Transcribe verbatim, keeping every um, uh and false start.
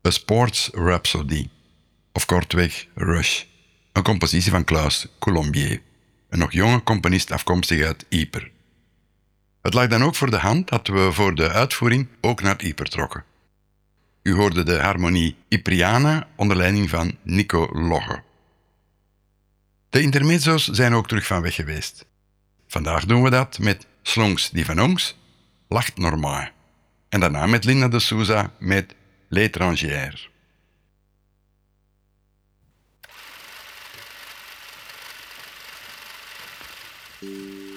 A Sports Rhapsody, of kortweg Rush, een compositie van Klaus Colombier, een nog jonge componist afkomstig uit Ypres. Het lag dan ook voor de hand dat we voor de uitvoering ook naar Ypres trokken. U hoorde de harmonie Ypriana onder leiding van Nico Logge. De intermezzo's zijn ook terug van weg geweest. Vandaag doen we dat met Slongs die van ons, Lacht normaal. En daarna met Linda de Souza met L'étrangère. Thank you.